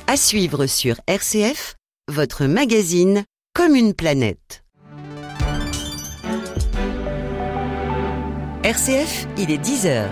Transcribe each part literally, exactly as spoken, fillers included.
À suivre sur R C F, votre magazine comme une planète. R C F, il est dix heures.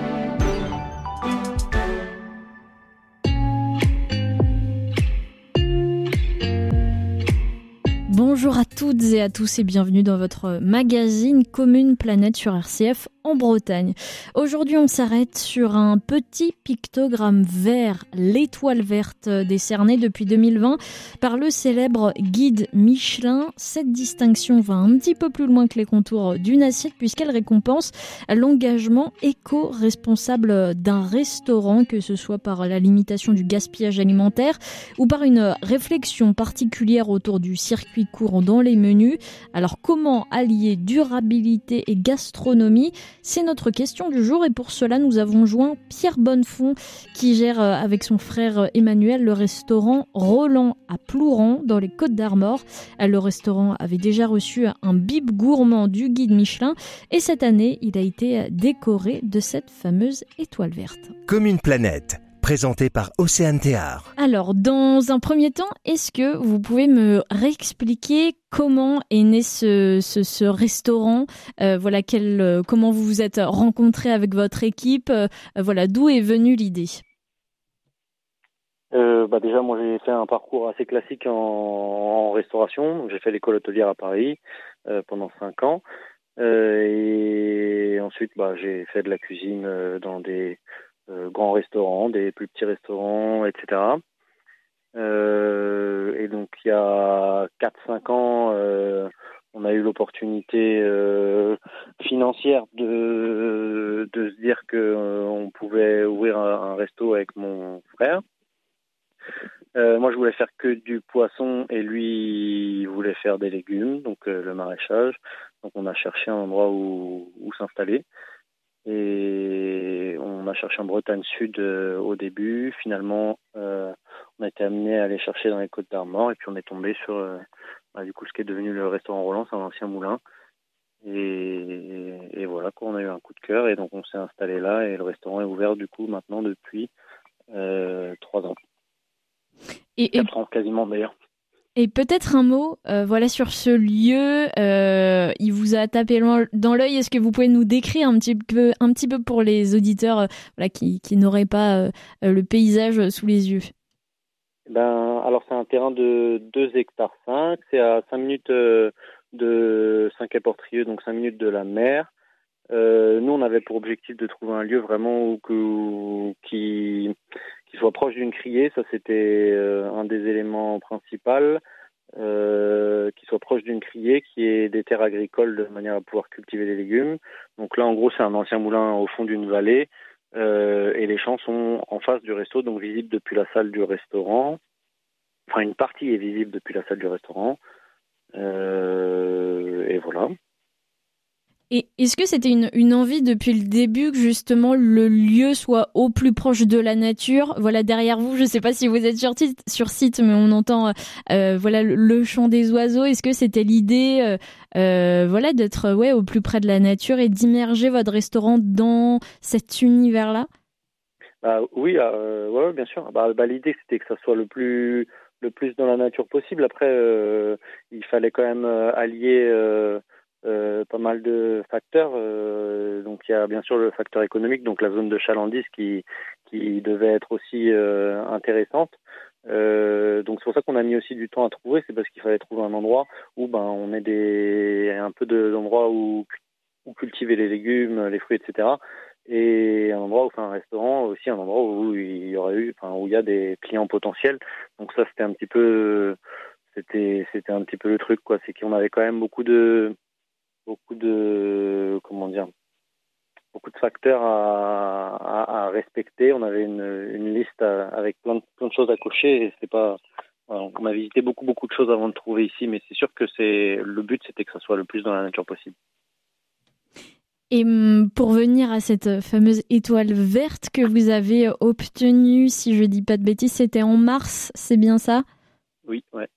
Bonjour à toutes et à tous et bienvenue dans votre magazine Commune Planète sur R C F en Bretagne. Aujourd'hui, on s'arrête sur un petit pictogramme vert, l'étoile verte, décernée depuis deux mille vingt par le célèbre guide Michelin. Cette distinction va un petit peu plus loin que les contours d'une assiette puisqu'elle récompense l'engagement éco-responsable d'un restaurant, que ce soit par la limitation du gaspillage alimentaire ou par une réflexion particulière autour du circuit court dans les menus. Alors comment allier durabilité et gastronomie ? C'est notre question du jour et pour cela nous avons joint Pierre Bonnefond qui gère avec son frère Emmanuel le restaurant Roland à Plouran dans les Côtes-d'Armor. Le restaurant avait déjà reçu un bib gourmand du guide Michelin et cette année il a été décoré de cette fameuse étoile verte. Comme une planète, présenté par Océane Théard. Alors, dans un premier temps, est-ce que vous pouvez me réexpliquer comment est né ce, ce, ce restaurant, euh, voilà, quel, euh, comment vous vous êtes rencontrés avec votre équipe, euh, voilà, d'où est venue l'idée ? euh, bah Déjà, moi, j'ai fait un parcours assez classique en, en restauration. Donc, j'ai fait l'école hôtelière à Paris euh, pendant cinq ans. Euh, et ensuite, bah, j'ai fait de la cuisine euh, dans des Euh, grands restaurants, des plus petits restaurants, et cetera. Euh, et donc il y a quatre cinq ans, euh, on a eu l'opportunité euh, financière de, de se dire que euh, on pouvait ouvrir un, un resto avec mon frère. Euh, moi je voulais faire que du poisson et lui il voulait faire des légumes, donc euh, le maraîchage. Donc on a cherché un endroit où, où s'installer. Et on a cherché en Bretagne Sud euh, au début. Finalement, euh, on a été amené à aller chercher dans les Côtes-d'Armor et puis on est tombé sur euh, bah, du coup ce qui est devenu le restaurant Roland, c'est un ancien moulin. Et, et voilà, quoi, on a eu un coup de cœur et donc on s'est installé là et le restaurant est ouvert du coup maintenant depuis euh, trois ans. Et, quatre et... ans quasiment d'ailleurs. Et peut-être un mot, euh, voilà, sur ce lieu. Euh, il vous a tapé dans l'œil. Est-ce que vous pouvez nous décrire un petit peu, un petit peu pour les auditeurs, euh, voilà, qui, qui n'auraient pas euh, le paysage sous les yeux ? Ben, alors c'est un terrain de deux hectares cinq. C'est à cinq minutes euh, de Saint-Quay-Portrieux, donc cinq minutes de la mer. Euh, nous, on avait pour objectif de trouver un lieu vraiment où, où, qui, qui soit proche d'une criée. Ça, c'était euh, un des éléments principaux. Euh, qui soit proche d'une criée, qui ait des terres agricoles de manière à pouvoir cultiver des légumes. Donc là, en gros, c'est un ancien moulin au fond d'une vallée. Euh, et les champs sont en face du resto, donc visibles depuis la salle du restaurant. Enfin, une partie est visible depuis la salle du restaurant. Euh, et voilà. Et est-ce que c'était une, une envie depuis le début que justement le lieu soit au plus proche de la nature ? Voilà, derrière vous, je ne sais pas si vous êtes sur site, sur site mais on entend euh, voilà, le, le chant des oiseaux. Est-ce que c'était l'idée euh, euh, voilà, d'être ouais, au plus près de la nature et d'immerger votre restaurant dans cet univers-là ? Bah, oui, euh, ouais, bien sûr. Bah, bah, l'idée, c'était que ça soit le plus, le plus dans la nature possible. Après, euh, il fallait quand même euh, allier... Euh, Euh, pas mal de facteurs. Euh, donc il y a bien sûr le facteur économique, donc la zone de chalandise qui qui devait être aussi euh, intéressante. Euh, donc c'est pour ça qu'on a mis aussi du temps à trouver, c'est parce qu'il fallait trouver un endroit où ben on ait des un peu de, d'endroits où où cultiver les légumes, les fruits, et cetera. Et un endroit où faire un restaurant, aussi un endroit où il y aurait eu, enfin où il y a des clients potentiels. Donc ça c'était un petit peu c'était c'était un petit peu le truc quoi, c'est qu'on avait quand même beaucoup de beaucoup de comment dire beaucoup de facteurs à, à, à respecter. On avait une, une liste à, avec plein de, plein de choses à cocher et c'était pas voilà, on a visité beaucoup beaucoup de choses avant de trouver ici, mais c'est sûr que c'est le but c'était que ça soit le plus dans la nature possible. Et pour venir à cette fameuse étoile verte que vous avez obtenue, si je dis pas de bêtises, c'était en mars, c'est bien ça ? Oui, ouais.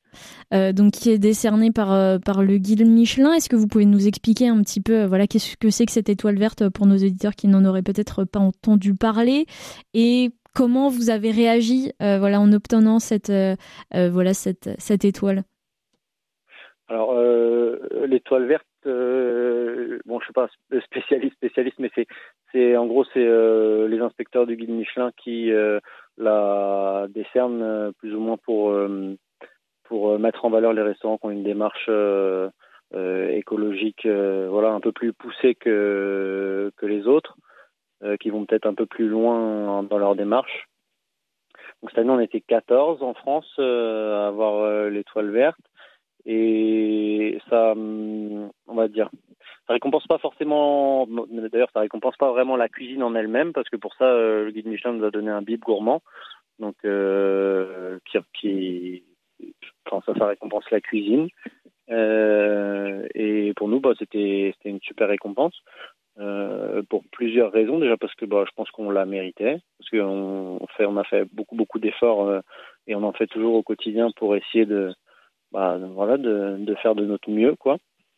euh, donc qui est décerné par euh, par le guide Michelin. Est-ce que vous pouvez nous expliquer un petit peu, euh, voilà, qu'est-ce que c'est que cette étoile verte pour nos éditeurs qui n'en auraient peut-être pas entendu parler, et comment vous avez réagi, euh, voilà, en obtenant cette euh, euh, voilà cette cette étoile? Alors, euh, l'étoile verte, euh, bon, je suis pas spécialiste, spécialiste, mais c'est, c'est en gros, c'est euh, les inspecteurs du guide Michelin qui euh, la décernent euh, plus ou moins pour euh, pour mettre en valeur les restaurants qui ont une démarche euh, euh, écologique, euh, voilà, un peu plus poussée que que les autres, euh, qui vont peut-être un peu plus loin dans leur démarche. Donc cette année, on était quatorze en France euh, à avoir euh, l'étoile verte. Et ça, on va dire, ça récompense pas forcément, d'ailleurs ça récompense pas vraiment la cuisine en elle-même, parce que pour ça, euh, le guide Michelin nous a donné un bib gourmand, donc euh, qui, qui enfin, ça, ça récompense la cuisine. Euh, et pour nous, bah, c'était, c'était une super récompense, euh, pour plusieurs raisons. Déjà parce que bah, je pense qu'on la méritait, parce qu'on fait, on a fait beaucoup, beaucoup d'efforts, euh, et on en fait toujours au quotidien pour essayer de Bah, voilà, de, de faire de notre mieux, quoi.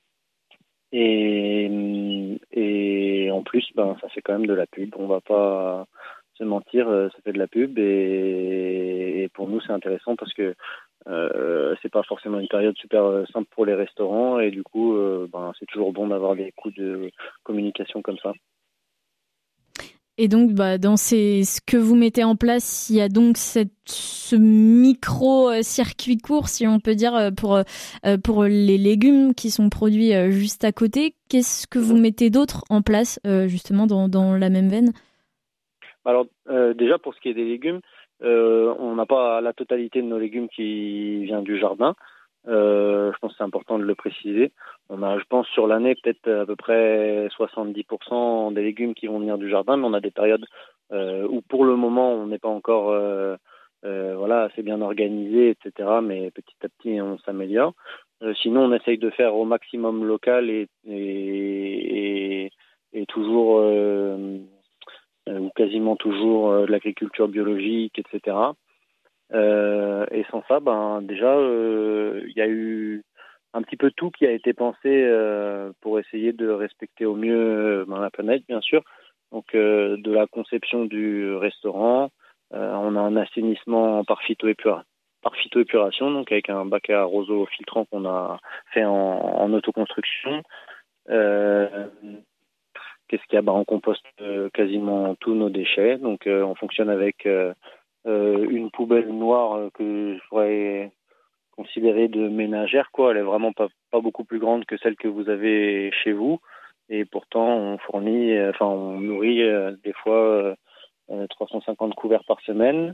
Et, et en plus, ben, ça fait quand même de la pub. On va pas se mentir, ça fait de la pub. Et, et pour nous, c'est intéressant parce que euh, c'est pas forcément une période super simple pour les restaurants. Et du coup, euh, ben, c'est toujours bon d'avoir des coups de communication comme ça. Et donc, bah, dans ces, ce que vous mettez en place, il y a donc cette, ce micro-circuit court, si on peut dire, pour, pour les légumes qui sont produits juste à côté. Qu'est-ce que vous mettez d'autre en place, justement, dans, dans la même veine? Alors, euh, déjà, pour ce qui est des légumes, euh, on n'a pas la totalité de nos légumes qui vient du jardin. Euh, je pense que c'est important de le préciser. On a, je pense, sur l'année, peut-être à peu près soixante-dix pour cent des légumes qui vont venir du jardin, mais on a des périodes euh, où, pour le moment, on n'est pas encore euh, euh, voilà, assez bien organisé, et cetera. Mais petit à petit, on s'améliore. Euh, sinon, on essaye de faire au maximum local et, et, et, et toujours, euh, ou quasiment toujours, euh, de l'agriculture biologique, et cetera. Euh, et sans ça, ben déjà, il euh, y a eu un petit peu tout qui a été pensé euh, pour essayer de respecter au mieux euh, ben, la planète, bien sûr. Donc, euh, de la conception du restaurant, euh, on a un assainissement par phytoépura- par phytoépuration, donc avec un bac à roseau filtrant qu'on a fait en, en autoconstruction. Euh, qu'est-ce qu'il y a? Ben, on composte euh, quasiment tous nos déchets, donc euh, on fonctionne avec euh, Euh, une poubelle noire euh, que je pourrais considérer de ménagère, quoi. Elle est vraiment pas, pas beaucoup plus grande que celle que vous avez chez vous. Et pourtant, on fournit, euh, enfin, on nourrit euh, des fois euh, trois cent cinquante couverts par semaine.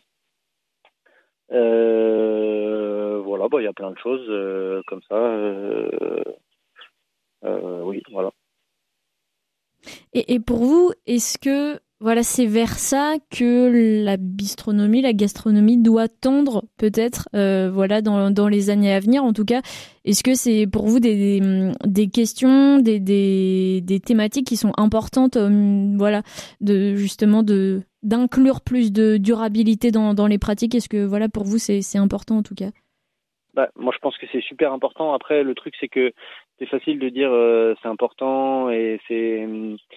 Euh, voilà, bah, il y a plein de choses euh, comme ça. Euh, euh, oui, voilà. Et, et pour vous, est-ce que voilà, c'est vers ça que la bistronomie, la gastronomie doit tendre, peut-être, euh, voilà, dans, dans les années à venir. En tout cas, est-ce que c'est pour vous des, des, des questions, des, des, des thématiques qui sont importantes, euh, voilà, de justement de d'inclure plus de durabilité dans, dans les pratiques? Est-ce que voilà, pour vous, c'est, c'est important en tout cas? Bah, moi, je pense que c'est super important. Après, le truc, c'est que c'est facile de dire euh, c'est important et c'est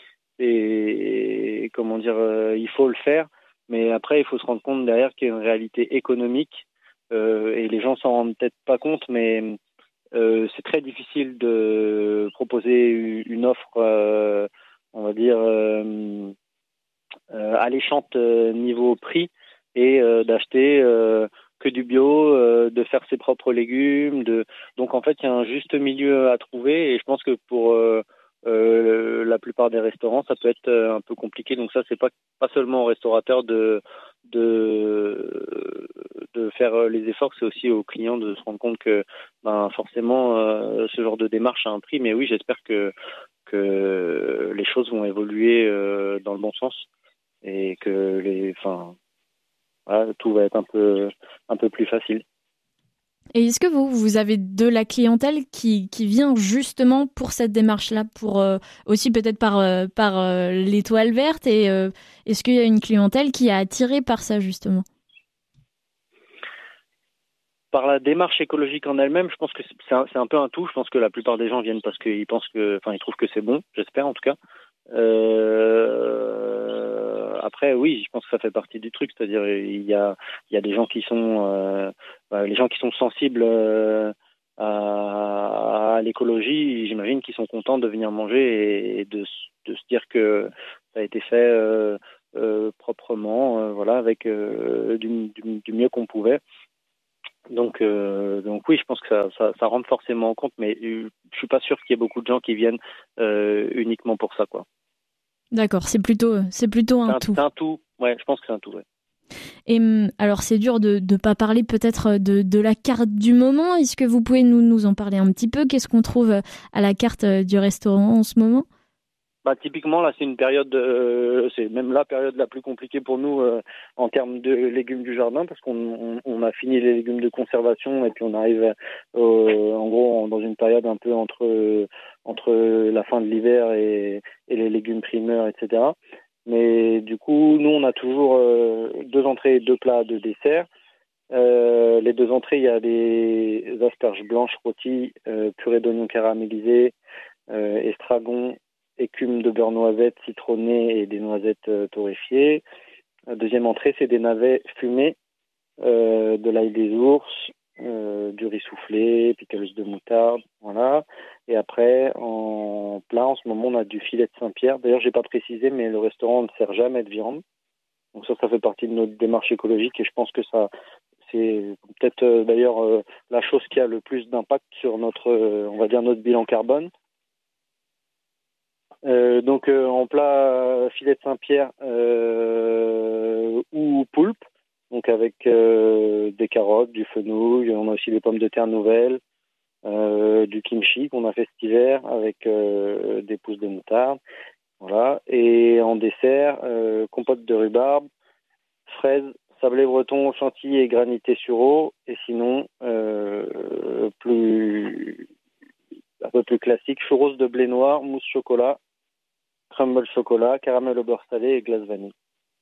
et comment dire, euh, il faut le faire, mais après il faut se rendre compte derrière qu'il y a une réalité économique euh, et les gens s'en rendent peut-être pas compte, mais euh, c'est très difficile de proposer une offre, euh, on va dire, euh, euh, alléchante euh, niveau prix et euh, d'acheter euh, que du bio, euh, de faire ses propres légumes, de donc en fait il y a un juste milieu à trouver et je pense que pour euh, Euh, la plupart des restaurants, ça peut être euh, un peu compliqué. Donc ça, c'est pas pas seulement aux restaurateurs de de de faire les efforts, c'est aussi aux clients de se rendre compte que ben forcément euh, ce genre de démarche a un prix. Mais oui, j'espère que que les choses vont évoluer euh, dans le bon sens et que les, enfin, voilà, tout va être un peu un peu plus facile. Et est-ce que vous, vous avez de la clientèle qui, qui vient justement pour cette démarche-là, pour euh, aussi peut-être par, euh, par euh, l'étoile verte, et euh, est-ce qu'il y a une clientèle qui est attirée par ça justement? par la démarche écologique en elle-même, je pense que c'est un, c'est un peu un tout. Je pense que la plupart des gens viennent parce qu'ils pensent que, enfin, ils trouvent que c'est bon. J'espère en tout cas. Euh, après, oui, je pense que ça fait partie du truc. C'est-à-dire, il y a, il y a des gens qui sont, euh, bah, les gens qui sont sensibles euh, à, à l'écologie. J'imagine qu'ils sont contents de venir manger et, et de, de se dire que ça a été fait euh, euh, proprement, euh, voilà, avec euh, du, du, du mieux qu'on pouvait. Donc, euh, donc oui, je pense que ça, ça, ça rentre forcément en compte, mais euh, je suis pas sûr qu'il y ait beaucoup de gens qui viennent euh, uniquement pour ça, quoi. D'accord, c'est plutôt, c'est plutôt un, c'est un tout. C'est un tout, ouais, je pense que c'est un tout, ouais. Et alors, c'est dur de ne pas parler peut-être de, de la carte du moment. Est-ce que vous pouvez nous, nous en parler un petit peu ? Qu'est-ce qu'on trouve à la carte du restaurant en ce moment ? Bah, typiquement, là, c'est une période, euh, c'est même la période la plus compliquée pour nous euh, en termes de légumes du jardin, parce qu'on on, on a fini les légumes de conservation et puis on arrive, euh, en gros, dans une période un peu entre entre la fin de l'hiver et, et les légumes primeurs, et cetera. Mais du coup, nous, on a toujours euh, deux entrées et deux plats de dessert. Euh, les deux entrées, il y a des asperges blanches rôties, euh, purée d'oignons caramélisés, euh, estragon, écume de beurre noisette citronné et des noisettes euh, torréfiées. La deuxième entrée, c'est des navets fumés, euh, de l'ail des ours, euh, du riz soufflé, pickles de moutarde, voilà. Et après, en plat, en ce moment, on a du filet de Saint-Pierre. D'ailleurs, j'ai pas précisé, mais le restaurant ne sert jamais de viande. Donc ça, ça fait partie de notre démarche écologique et je pense que ça, c'est peut-être euh, d'ailleurs euh, la chose qui a le plus d'impact sur notre, euh, on va dire, notre bilan carbone. Euh, donc euh, en plat euh, filet de Saint-Pierre euh, ou poulpe, donc avec euh, des carottes, du fenouil, on a aussi des pommes de terre nouvelles, euh, du kimchi qu'on a fait cet hiver avec euh, des pousses de moutarde, voilà. Et en dessert, euh, compote de rhubarbe, fraises, sablé breton, chantilly et granité sur eau, et sinon euh, plus un peu plus classique, churros de blé noir, mousse chocolat, crumble chocolat, caramel au beurre salé et glace vanille.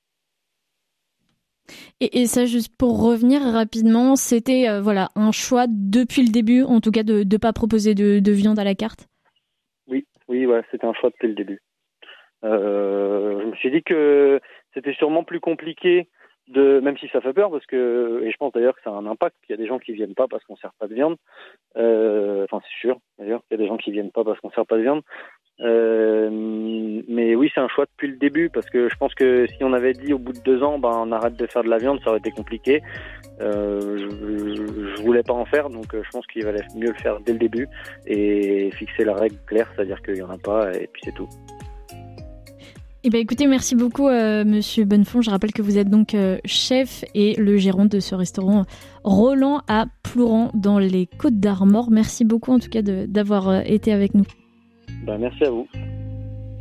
Et, et ça, juste pour revenir rapidement, c'était euh, voilà un choix depuis le début, en tout cas de ne pas proposer de, de viande à la carte. Oui, oui, ouais, c'était un choix depuis le début. Euh, je me suis dit que c'était sûrement plus compliqué, de, même si ça fait peur, parce que, et je pense d'ailleurs que ça a un impact, qu'il y a des gens qui viennent pas parce qu'on sert pas de viande. Euh, enfin, c'est sûr, d'ailleurs, qu'il y a des gens qui viennent pas parce qu'on sert pas de viande. Euh, mais oui, c'est un choix depuis le début, parce que je pense que si on avait dit au bout de deux ans, ben on arrête de faire de la viande, ça aurait été compliqué. Euh, je, je voulais pas en faire, donc je pense qu'il valait mieux le faire dès le début et fixer la règle claire, c'est-à-dire qu'il y en a pas et puis c'est tout. Eh ben, écoutez, merci beaucoup, euh, Monsieur Bonnefond. Je rappelle que vous êtes donc euh, chef et le gérant de ce restaurant Roland à Plouran dans les Côtes d'Armor. Merci beaucoup en tout cas de, d'avoir euh, été avec nous. Ben, merci à vous.